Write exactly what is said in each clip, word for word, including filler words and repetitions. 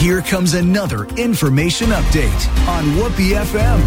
Here comes another information update on Whoopee F M.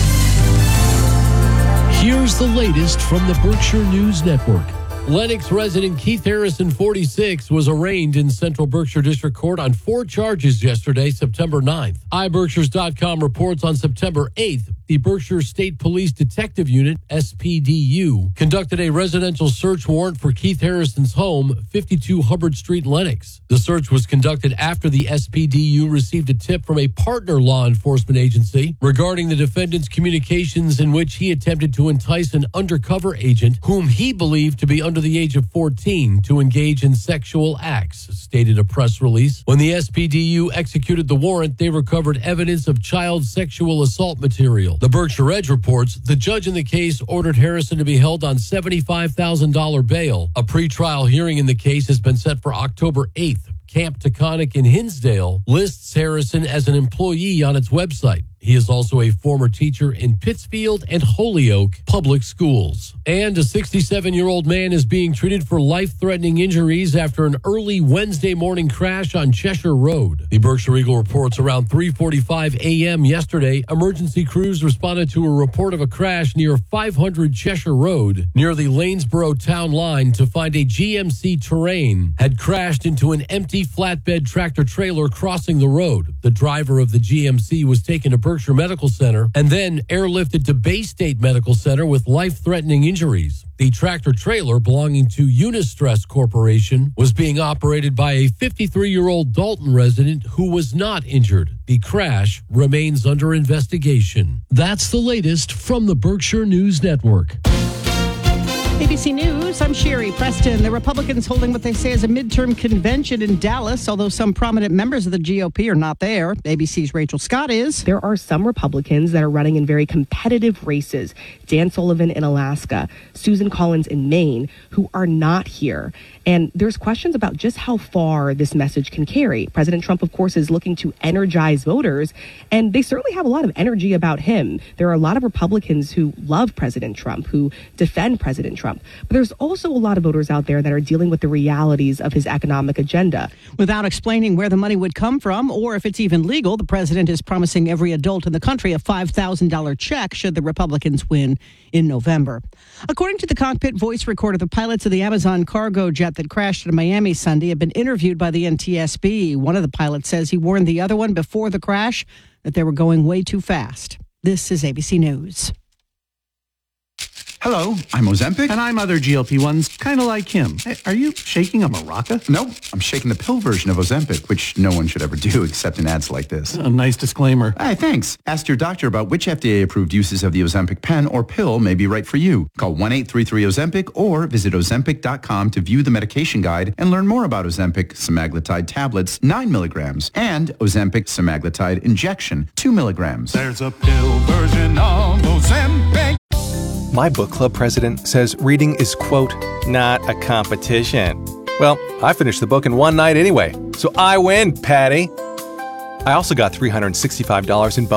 Here's the latest from the Berkshire News Network. Lenox resident Keith Harrison, forty-six, was arraigned in Central Berkshire District Court on four charges yesterday, September ninth. i Berkshires dot com reports on September eighth, the Berkshire State Police Detective Unit, S P D U, conducted a residential search warrant for Keith Harrison's home, fifty-two Hubbard Street, Lenox. The search was conducted after the S P D U received a tip from a partner law enforcement agency regarding the defendant's communications in which he attempted to entice an undercover agent whom he believed to be under the age of fourteen to engage in sexual acts, stated a press release. When the S P D U executed the warrant, they recovered evidence of child sexual assault material. The Berkshire Edge reports the judge in the case ordered Harrison to be held on seventy-five thousand dollars bail. A pretrial hearing in the case has been set for October eighth. Camp Taconic in Hinsdale lists Harrison as an employee on its website. He is also a former teacher in Pittsfield and Holyoke public schools. And a sixty-seven-year-old man is being treated for life-threatening injuries after an early Wednesday morning crash on Cheshire Road. The Berkshire Eagle reports around three forty-five a.m. yesterday, emergency crews responded to a report of a crash near five hundred Cheshire Road, near the Lanesboro town line, to find a G M C Terrain had crashed into an empty flatbed tractor trailer crossing the road. The driver of the G M C was taken to Berkshire Medical Center and then airlifted to Bay State Medical Center with life-threatening injuries. The tractor trailer belonging to Unistress Corporation was being operated by a fifty-three-year-old Dalton resident who was not injured. The crash remains under investigation. That's the latest from the Berkshire News Network. A B C News, I'm Sherry Preston. The Republicans holding what they say is a midterm convention in Dallas, although some prominent members of the G O P are not there. A B C's Rachel Scott is. There are some Republicans that are running in very competitive races. Dan Sullivan in Alaska, Susan Collins in Maine, who are not here. And there's questions about just how far this message can carry. President Trump, of course, is looking to energize voters, and they certainly have a lot of energy about him. There are a lot of Republicans who love President Trump, who defend President Trump. But there's also a lot of voters out there that are dealing with the realities of his economic agenda. Without explaining where the money would come from or if it's even legal, the president is promising every adult in the country a five thousand dollars check should the Republicans win in November. According to the cockpit voice recorder, the pilots of the Amazon cargo jet that crashed in Miami Sunday have been interviewed by the N T S B. One of the pilots says he warned the other one before the crash that they were going way too fast. This is A B C News. Hello, I'm Ozempic. And I'm other G L P ones, kind of like him. Hey, are you shaking a maraca? Nope, I'm shaking the pill version of Ozempic, which no one should ever do except in ads like this. A nice disclaimer. Hey, thanks. Ask your doctor about which F D A-approved uses of the Ozempic pen or pill may be right for you. Call one eight three three Ozempic or visit Ozempic dot com to view the medication guide and learn more about Ozempic semaglutide tablets, nine milligrams, and Ozempic semaglutide injection, two milligrams. There's a pill version of Ozempic. My book club president says reading is, quote, not a competition. Well, I finished the book in one night anyway, so I win, Patty. I also got three hundred sixty-five dollars in bonus.